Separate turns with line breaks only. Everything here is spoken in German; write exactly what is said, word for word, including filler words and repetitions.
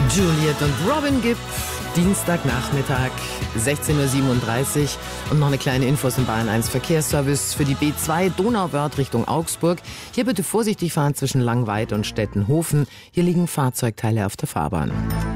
Juliet und Robin Gibb, Dienstagnachmittag, sechzehn Uhr siebenunddreißig. Und noch eine kleine Info aus dem Bayern eins Verkehrsservice für die B zwei Donauwörth Richtung Augsburg. Hier bitte vorsichtig fahren zwischen Langweid und Stettenhofen. Hier liegen Fahrzeugteile auf der Fahrbahn.